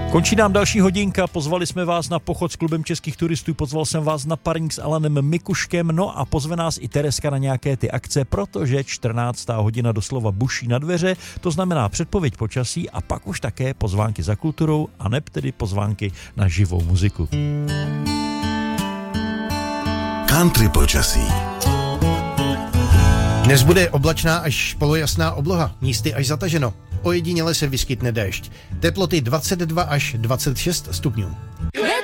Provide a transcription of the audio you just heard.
Končí nám další hodinka, pozvali jsme vás na pochod s klubem českých turistů, pozval jsem vás na parník s Alanem Mikuškem, no a pozve nás i Tereska na nějaké ty akce, protože 14. hodina doslova buší na dveře, to znamená předpověď počasí a pak už také pozvánky za kulturou, aneb tedy pozvánky na živou muziku. Country počasí. Dnes bude oblačná až polojasná obloha, místy až zataženo. Ojediněle se vyskytne déšť. Teploty 22 až 26 stupňů.